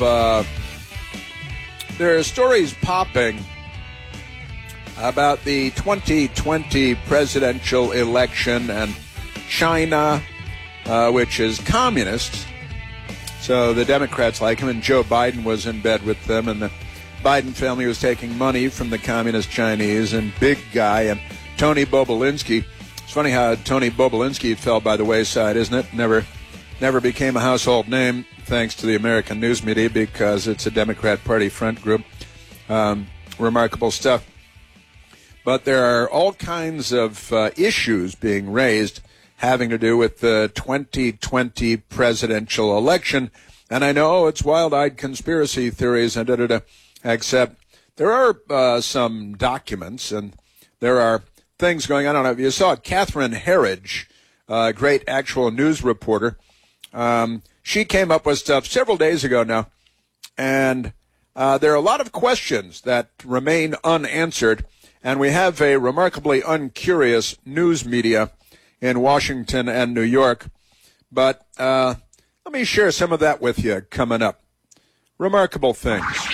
there are stories popping about the 2020 presidential election and China, which is communist. So the Democrats like him, and Joe Biden was in bed with them, and the Biden family was taking money from the communist Chinese, and big guy, and Tony Bobulinski. It's funny how Tony Bobulinski fell by the wayside, isn't it? Never became a household name, thanks to the American news media, because it's a Democrat Party front group. Remarkable stuff. But there are all kinds of issues being raised having to do with the 2020 presidential election. And I know it's wild-eyed conspiracy theories and except there are some documents and there are things going on. I don't know if you saw it. Catherine Herridge, great actual news reporter, she came up with stuff several days ago now. And there are a lot of questions that remain unanswered. And we have a remarkably uncurious news media in Washington and New York. But let me share some of that with you coming up. Remarkable things.